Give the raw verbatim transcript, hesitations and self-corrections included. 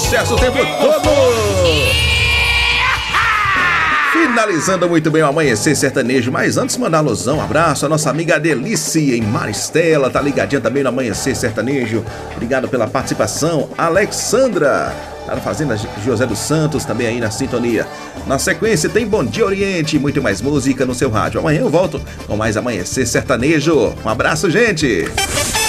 sucesso o tempo todo. Finalizando muito bem o Amanhecer Sertanejo. Mas antes, mandar alusão, um abraço à nossa amiga Delice em Maristela. Tá ligadinha também no Amanhecer Sertanejo. Obrigado pela participação. Alexandra, tá na Fazenda José dos Santos, também aí na sintonia. Na sequência tem Bom Dia Oriente, muito mais música no seu rádio. Amanhã eu volto com mais Amanhecer Sertanejo. Um abraço, gente!